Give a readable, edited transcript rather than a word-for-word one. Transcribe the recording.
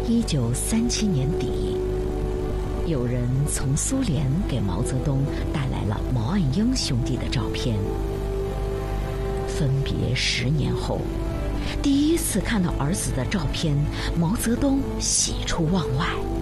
1937年底，有人从苏联给毛泽东带来了毛岸英兄弟的照片。分别10年后，第一次看到儿子的照片，毛泽东喜出望外。